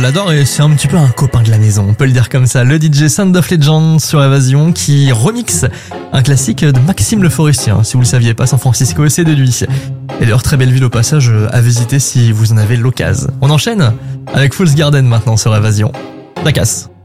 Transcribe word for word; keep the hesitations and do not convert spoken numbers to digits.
l'adore et c'est un petit peu un copain de la maison, on peut le dire comme ça. Le D J Sound of Legend sur Évasion qui remixe un classique de Maxime Le Forestier. Si vous le saviez pas, San Francisco, c'est de lui. Et d'ailleurs, très belle ville au passage à visiter si vous en avez l'occasion. On enchaîne avec Fool's Garden maintenant sur Évasion. Ça casse.